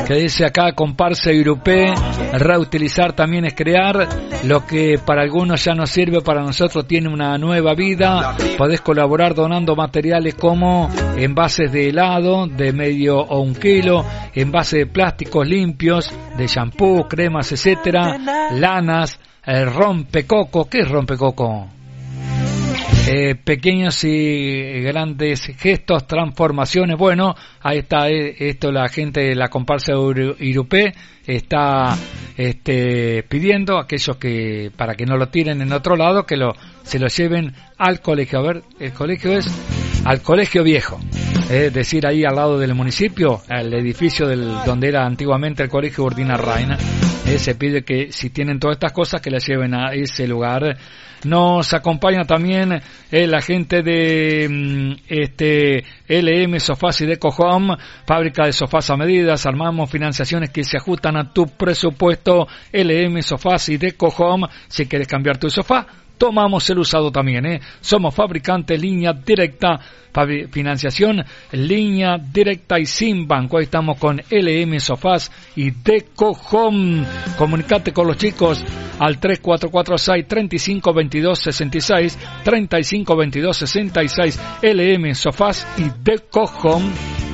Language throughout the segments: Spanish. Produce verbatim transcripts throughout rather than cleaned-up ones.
que dice acá, comparsa Irupé, reutilizar también es crear, lo que para algunos ya no sirve, para nosotros tiene una nueva vida. Podés colaborar donando materiales como envases de helado de medio o un kilo, envases de plásticos limpios, de shampoo, cremas, etcétera, lanas, eh, rompecoco. ¿Qué es rompecoco? Eh, pequeños y grandes gestos, transformaciones. Bueno, ahí está eh, esto, la gente de la comparsa Irupé está este, pidiendo a aquellos que, para que no lo tiren en otro lado, que lo se lo lleven al colegio. A ver, el colegio es al colegio viejo, es eh, decir, ahí al lado del municipio, el edificio del donde era antiguamente el colegio Urdina Reina. Eh, se pide que si tienen todas estas cosas que las lleven a ese lugar. Nos acompaña también eh, la gente de mm, este L M Sofás y Deco Home, fábrica de sofás a medidas. Armamos financiaciones que se ajustan a tu presupuesto. L M Sofás y Deco Home, si quieres cambiar tu sofá, tomamos el usado también, ¿eh? Somos fabricantes, línea directa, financiación, línea directa y sin banco. Ahí estamos con L M Sofás y Deco Home. Comunicate con los chicos al tres cuatro cuatro seis, tres cinco dos dos, seis seis, tres cinco dos dos, seis seis. L M Sofás y Deco Home.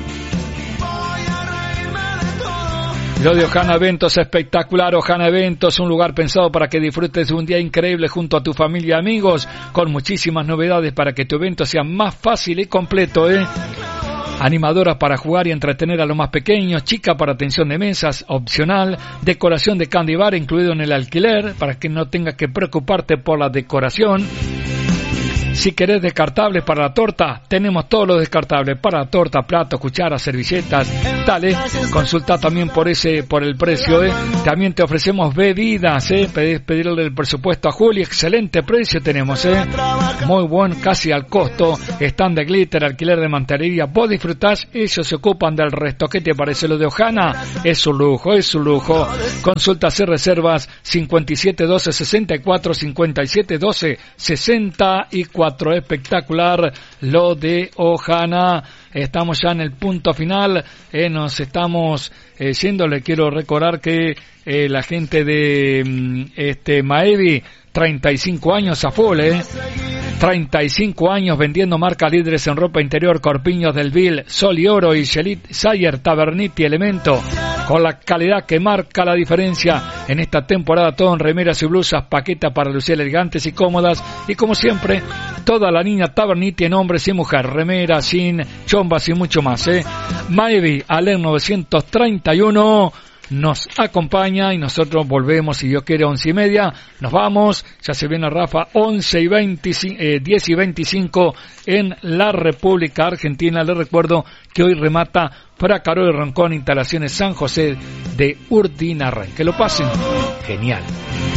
Lo de Ojana Eventos, espectacular. Ojana Eventos, un lugar pensado para que disfrutes de un día increíble junto a tu familia y amigos, con muchísimas novedades para que tu evento sea más fácil y completo, ¿eh? Animadoras para jugar y entretener a los más pequeños, chica para atención de mesas, opcional, decoración de candy bar incluido en el alquiler, para que no tengas que preocuparte por la decoración. Si querés descartables para la torta, tenemos todos los descartables para la torta, platos, cucharas, servilletas, dale, consulta también por ese, por el precio, ¿eh? También te ofrecemos bebidas, ¿eh? Pedís pedirle el presupuesto a Juli, excelente precio tenemos, ¿eh? Muy buen, casi al costo, stand de glitter, alquiler de mantelería, vos disfrutás, ellos se ocupan del resto. ¿Qué te parece lo de Ojana? Es un lujo, es un lujo. Consultas y reservas cincuenta y siete doce sesenta y cuatro, cincuenta y siete doce sesenta y cuatro. Espectacular lo de Ojana. Estamos ya en el punto final, eh, nos estamos eh, yendo. Le quiero recordar que eh, la gente de este Maevi, treinta y cinco años a full, eh. treinta y cinco años vendiendo marcas líderes en ropa interior, Corpiños del Vil, Sol y Oro y Shelit, Sayer, Taberniti, Elemento, con la calidad que marca la diferencia en esta temporada. Todo en remeras y blusas, paquetas para lucir elegantes y cómodas, y como siempre, toda la línea Taberniti en hombres y mujeres, remeras, jean, chombas y mucho más, eh. Maevi, Alem novecientos treinta y uno, nos acompaña y nosotros volvemos, si Dios quiere, once y media. Nos vamos, ya se viene Rafa, once y veinticinco, eh, diez y veinticinco en la República Argentina. Les recuerdo que hoy remata Fracaro y Roncón, instalaciones San José de Urdinarray. Que lo pasen genial.